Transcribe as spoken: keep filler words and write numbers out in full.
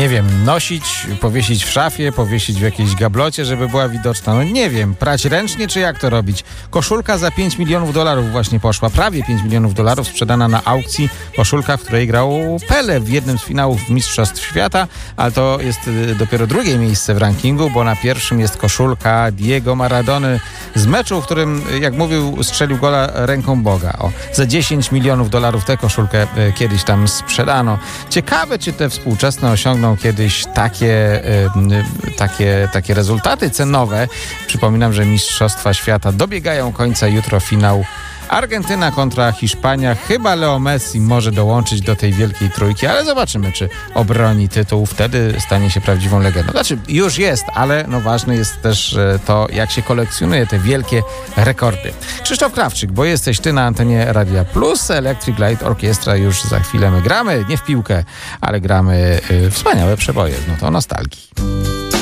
nie wiem, nosić, powiesić w szafie, powiesić w jakiejś gablocie, żeby była widoczna. No nie wiem, prać ręcznie, czy jak to robić? Koszulka za pięć milionów dolarów właśnie poszła, prawie pięć milionów dolarów, sprzedana na aukcji. Koszulka, w której grał Pele w jednym z finałów Mistrzostw Świata, ale to jest dopiero drugie miejsce w rankingu, bo na pierwszym jest koszulka Diego Maradony z meczu, w którym, jak mówił, strzelił gola ręką Boga. O, za dziesięć milionów dolarów tę koszulkę kiedyś tam sprzedano. Ciekawe, czy te współczesne osiągną kiedyś takie, takie, takie rezultaty cenowe. Przypominam, że Mistrzostwa Świata dobiegają końca, jutro finał Argentyna kontra Hiszpania. Chyba Leo Messi może dołączyć do tej wielkiej trójki, ale zobaczymy, czy obroni tytuł. Wtedy stanie się prawdziwą legendą. Znaczy, już jest, ale no ważne jest też to, jak się kolekcjonuje te wielkie rekordy. Krzysztof Krawczyk, bo jesteś ty na antenie Radia Plus. Electric Light Orchestra już za chwilę. My gramy, nie w piłkę, ale gramy y, wspaniałe przeboje. No to nostalgii.